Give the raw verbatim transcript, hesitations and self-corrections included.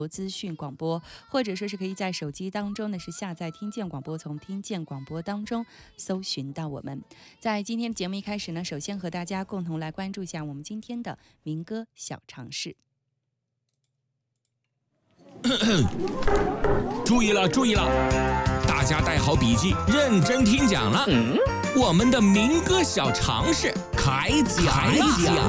资讯广播，或者说是可以在手机当中呢是下载听见广播，从听见广播当中搜寻到我们。在今天的节目一开始呢，首先和大家共同来关注一下我们今天的民歌小常识。 注意了，注意了，大家带好笔记，认真听讲了。嗯、我们的民歌小常识开讲了。